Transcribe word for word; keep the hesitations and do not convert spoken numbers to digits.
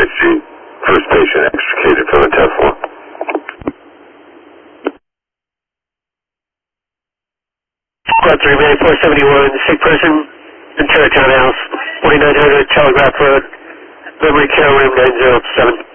I C. First patient extricated from the Tesla. Squad three, man, four seventy-one, sick person in Terra Townhouse, forty-nine hundred Telegraph Road, memory care room nine zero seven.